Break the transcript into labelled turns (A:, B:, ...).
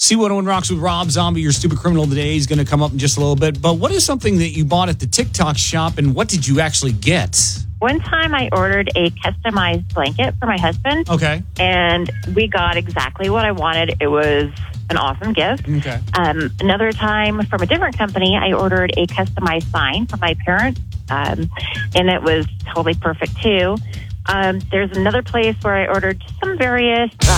A: C101 Rocks with Rob Zombie, your stupid criminal today. He's going to come up in just a little bit. But what is something that you bought at the TikTok shop, and what did you actually get?
B: One time I ordered a customized blanket for my husband.
A: Okay.
B: And we got exactly what I wanted. It was an awesome gift.
A: Okay.
B: Another time from a different company, I ordered a customized sign for my parents. And it was totally perfect, too. There's another place where I ordered some various